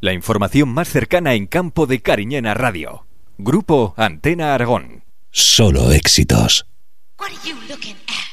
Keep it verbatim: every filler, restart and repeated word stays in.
La información más cercana en campo de Cariñena Radio. Grupo Antena Aragón. Solo éxitos. What are you looking at?